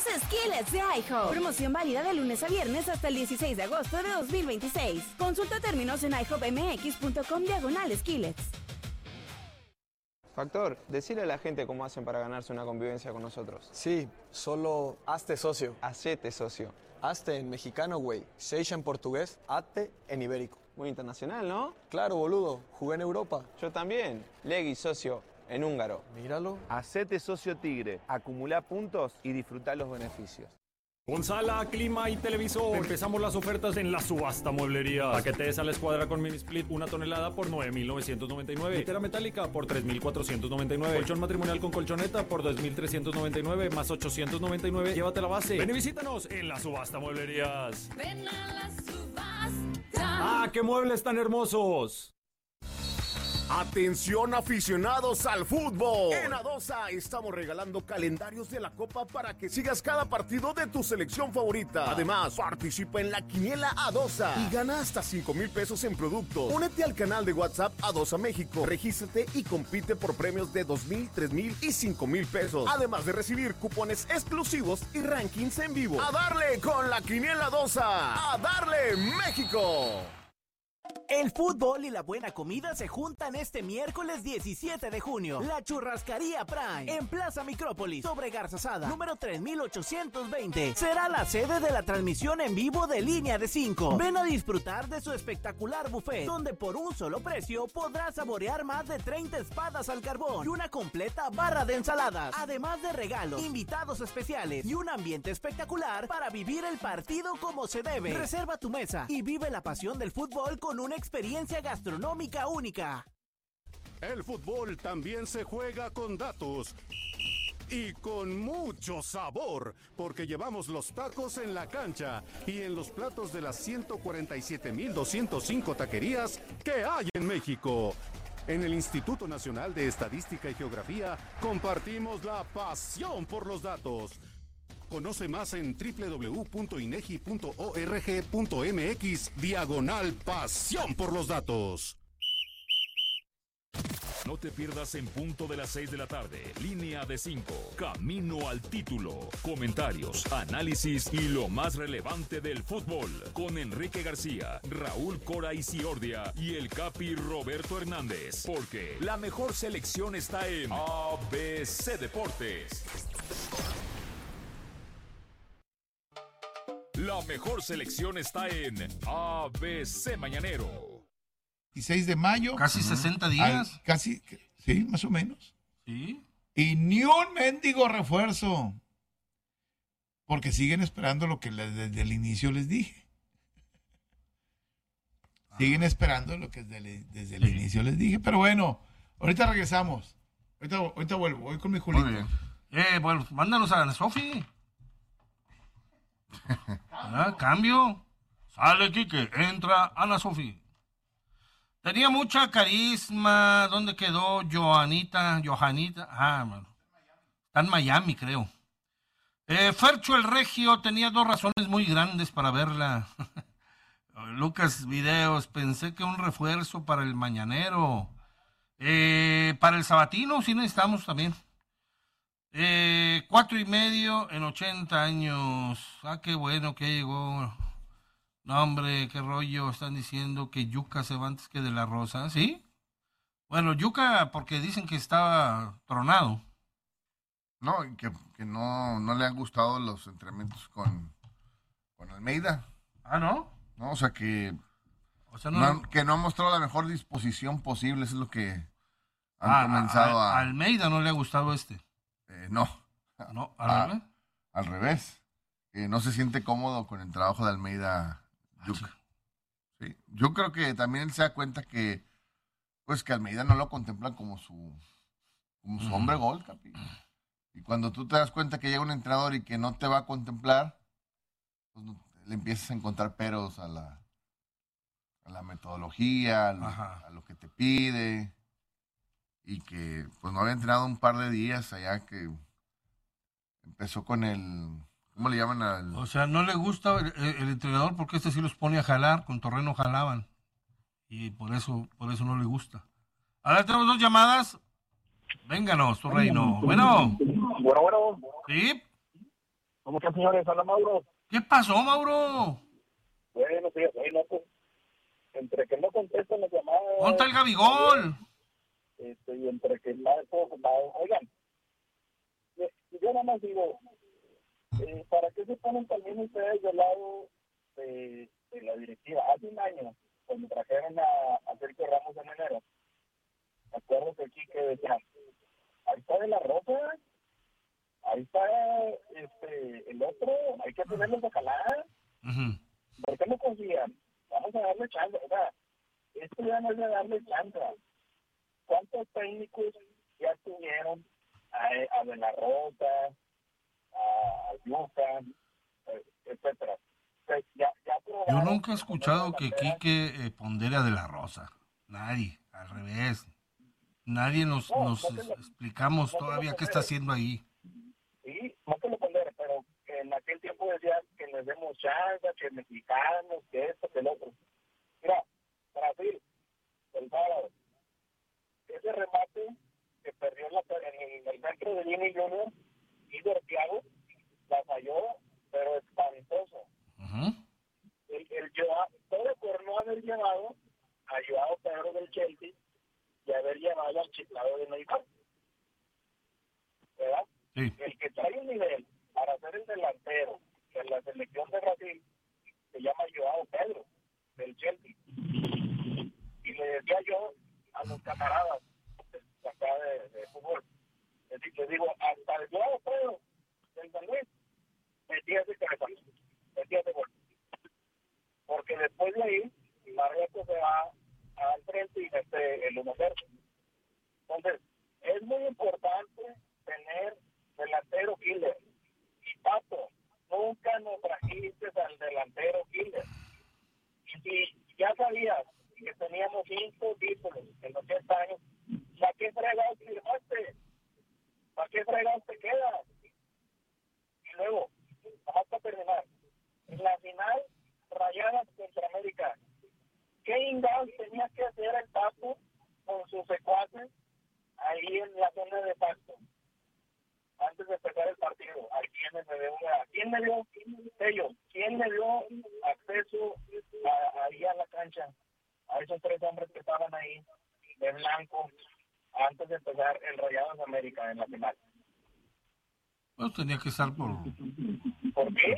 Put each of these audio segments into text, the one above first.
Skillets de IHOP. Promoción válida de lunes a viernes hasta el 16 de agosto de 2026. Consulta términos en ihopmx.com/skillets. Factor, decile a la gente cómo hacen para ganarse una convivencia con nosotros. Sí, solo hazte socio. Hacete socio. Hazte en mexicano, güey. Seisha en portugués, hazte en ibérico. Muy internacional, ¿no? Claro, boludo. Jugué en Europa. Yo también. Legui socio en húngaro. Míralo. Hacete socio Tigre, acumulá puntos y disfrutá los beneficios. Con sala, clima y televisor. Empezamos las ofertas en la subasta mueblería. Paquete de sala escuadra con mini split 1 tonelada por 9,999. Litera metálica por 3,499. Colchón matrimonial con colchoneta por 2,399 más 899. Llévate la base. Ven y visítanos en la subasta mueblerías. Ven a la subasta. ¡Ah, qué muebles tan hermosos! Atención aficionados al fútbol. En Adosa estamos regalando calendarios de la Copa para que sigas cada partido de tu selección favorita. Además, participa en la quiniela Adosa y gana hasta 5,000 pesos en productos. Únete al canal de WhatsApp Adosa México. Regístrate y compite por premios de 2,000, 3,000 y 5,000 pesos. Además de recibir cupones exclusivos y rankings en vivo. ¡A darle con la quiniela Adosa! ¡A darle México! El fútbol y la buena comida se juntan este miércoles 17 de junio. La Churrascaría Prime en Plaza Micrópolis, sobre Garzazada, número 3820. Será la sede de la transmisión en vivo de Línea de 5. Ven a disfrutar de su espectacular buffet, donde por un solo precio podrás saborear más de 30 espadas al carbón y una completa barra de ensaladas. Además de regalos, invitados especiales y un ambiente espectacular para vivir el partido como se debe. Reserva tu mesa y vive la pasión del fútbol con una experiencia gastronómica única. El fútbol también se juega con datos y con mucho sabor, porque llevamos los tacos en la cancha y en los platos de las 147,205 taquerías que hay en México. En el Instituto Nacional de Estadística y Geografía compartimos la pasión por los datos. Conoce más en www.inegi.org.mx/pasión por los datos. No te pierdas en punto de las 6 de la tarde. Línea de 5. Camino al título. Comentarios, análisis y lo más relevante del fútbol. Con Enrique García, Raúl Cora Isiordia y el Capi Roberto Hernández. Porque la mejor selección está en ABC Deportes. La mejor selección está en ABC Mañanero. 16 de mayo. Casi 60 días. Casi, sí, más o menos. Sí. Y ni un mendigo refuerzo. Porque siguen esperando lo que desde el inicio les dije. Siguen esperando lo que desde el inicio les dije. Pero bueno, ahorita regresamos. Ahorita vuelvo, voy con mi Julito. Muy bien. Bueno, mándanos a Sofi. Cambio. Sale Quique, entra Ana Sofi. Tenía mucha carisma. ¿Dónde quedó Johanita? Bueno. Está en Miami, creo. Fercho el Regio tenía 2 razones muy grandes para verla. Lucas Videos, pensé que un refuerzo para el Mañanero. Para el Sabatino, sí necesitamos también. 4.5 en 80 años. Qué bueno que llegó. No, hombre, qué rollo. Están diciendo que Yuca se va antes que De La Rosa, ¿sí? Bueno, Yuca porque dicen que estaba tronado. No, que no le han gustado los entrenamientos con Almeida. ¿No? No, o sea que no ha mostrado la mejor disposición posible, eso es lo que han comenzado a... Almeida no le ha gustado No. No, al revés. No se siente cómodo con el trabajo de Almeida Yuca. Sí. Yo creo que también él se da cuenta que Almeida no lo contempla como su hombre gol, Capi. Y cuando tú te das cuenta que llega un entrenador y que no te va a contemplar, pues le empiezas a encontrar peros a la metodología, a lo que te pide. Y que pues no había entrenado un par de días allá, que empezó con ¿cómo le llaman al...? O sea, no le gusta el entrenador porque sí los pone a jalar, con Torreno jalaban. Y por eso no le gusta. Ahora tenemos 2 llamadas. Vénganos, tu reino. Bueno. Bueno. ¿Sí? ¿Cómo están, señores? Hola, Mauro. ¿Qué pasó, Mauro? Bueno, sí, no, pues, entre que no contestan las llamadas... ¡Ponte el Gabigol! Y entre que más... Oigan, yo nada más digo, ¿para qué se ponen también ustedes del lado de la directiva? Hace un año, cuando trajeron a Sergio Ramos en enero, me acuerdo que aquí que decían, ahí está De La Rosa, ahí está el otro, hay que ponerlos de calada. ¿Por qué no confían? Vamos a darle chance. O sea, esto ya no es de darle chance. ¿Cuántos técnicos ya tuvieron a De La Rosa, a Yuca, etcétera? Ya Yo nunca he escuchado que Quique pondere a De La Rosa. Nadie, al revés. Nadie nos explicamos todavía qué está haciendo ahí. Sí, no te lo pondere, pero en aquel tiempo decían que les demos chance, que mexicanos, que esto, que el otro. Mira, Brasil, el sábado, ese remate que perdió en el centro de Vini Junior, Igor Thiago, la falló, pero espantoso. Todo por no haber llevado a Joao Pedro del Chelsea y haber llevado al Chiclado de Neymar. ¿Verdad? Sí. El que trae un nivel para ser el delantero de la selección de Brasil se llama Joao Pedro del Chelsea. Y le decía yo a los camaradas de acá de fútbol, les digo, hasta el Joao Pedro del San Luis metía ese cabezazo, metía ese gol. Porque después de ahí, Marruecos se va al frente y mete el 1-0. Entonces, es muy importante tener delantero killer. Y Pato, nunca nos trajiste al delantero killer. Y si ya sabías que teníamos 5 títulos en 80 años, ¿para qué fregados firmaste? ¿Para qué fregados te quedas? Y luego, vamos a terminar. En la final, Rayadas contra América. ¿Qué ingados tenía que hacer el Pato con sus secuaces ahí en la zona de pacto antes de empezar el partido? ¿Quién me dio sello? ¿Quién me dio acceso ahí a la cancha? A esos 3 hombres que estaban ahí de blanco antes de empezar el Rayadas América en la final. Pues tenía que estar por qué?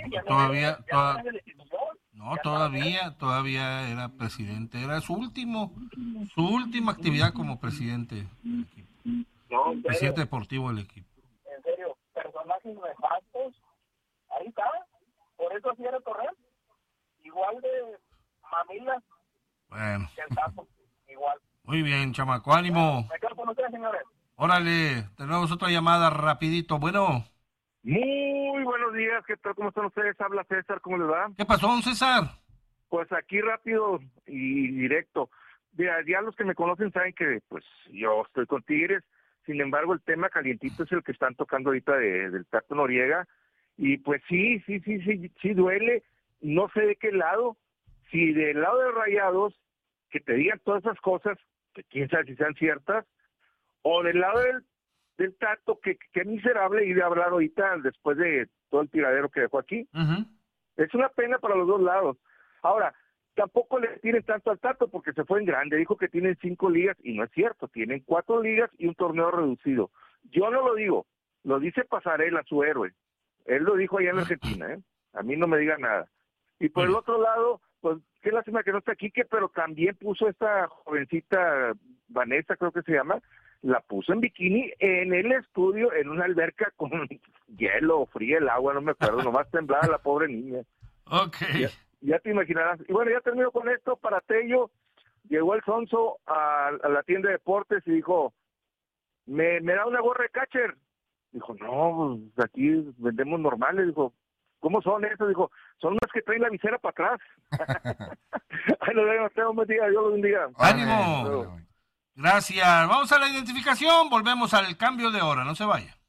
Todavía era presidente, era su última actividad como presidente del equipo. Presidente deportivo del equipo. En serio, personajes nefastos, ahí está, por eso así era Torres, igual de mamila Bueno. que el Tapo, igual. Muy bien, chamaco, ánimo. Me quedo con ustedes, señores. Órale, tenemos otra llamada rapidito, bueno. Muy buenos días, ¿qué tal? ¿Cómo están ustedes? Habla César, ¿cómo les va? ¿Qué pasó, César? Pues aquí rápido y directo. Ya los que me conocen saben que pues yo estoy con Tigres, sin embargo el tema calientito es el que están tocando ahorita del Tato Noriega, y pues sí duele, no sé de qué lado, si del lado de Rayados, que te digan todas esas cosas, que quién sabe si sean ciertas, o del lado del Tato, que miserable ir a hablar ahorita después de todo el tiradero que dejó aquí. Es una pena para los dos lados. Ahora, tampoco le tiren tanto al Tato porque se fue en grande, dijo que tienen 5 ligas y no es cierto, tienen 4 ligas y un torneo reducido. Yo no lo digo, lo dice Pasarela, su héroe. Él lo dijo allá en Argentina, a mí no me diga nada. Y por el otro lado, pues qué lástima que no está Quique, pero también puso esta jovencita, Vanessa creo que se llama, la puso en bikini en el estudio, en una alberca con hielo o fría el agua, no me acuerdo, nomás temblaba la pobre niña. Ok. Ya te imaginarás. Y bueno, ya termino con esto. Para Tello, llegó el Sonso a la tienda de deportes y dijo, ¿me da una gorra de catcher? Dijo, no, pues aquí vendemos normales. Dijo, ¿cómo son esas? Dijo, son unas que traen la visera para atrás. Ahí nos vemos, tengo un buen día, Dios los bendiga. ¡Ánimo! Gracias. Vamos a la identificación, volvemos al cambio de hora, no se vaya.